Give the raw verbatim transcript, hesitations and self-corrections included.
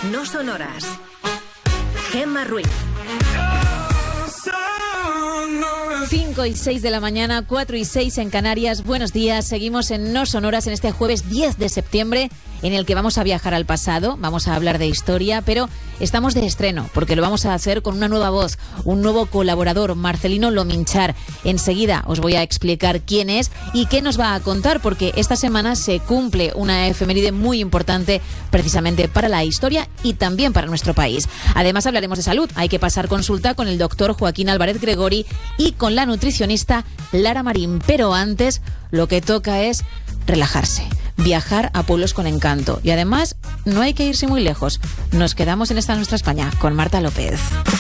No Sonoras. Gemma Ruiz. cinco y seis de la mañana, cuatro y seis en Canarias. Buenos días, seguimos en No Sonoras en este jueves diez de septiembre, en el que vamos a viajar al pasado, vamos a hablar de historia, pero estamos de estreno, porque lo vamos a hacer con una nueva voz, un nuevo colaborador, Marcelino Lominchar. Enseguida os voy a explicar quién es y qué nos va a contar, porque esta semana se cumple una efeméride muy importante precisamente para la historia y también para nuestro país. Además hablaremos de salud, hay que pasar consulta con el doctor Joaquín Álvarez Gregori y con la nutricionista Lara Marín, pero antes lo que toca es relajarse, viajar a pueblos con encanto y además no hay que irse muy lejos, nos quedamos en esta nuestra España con Marta López.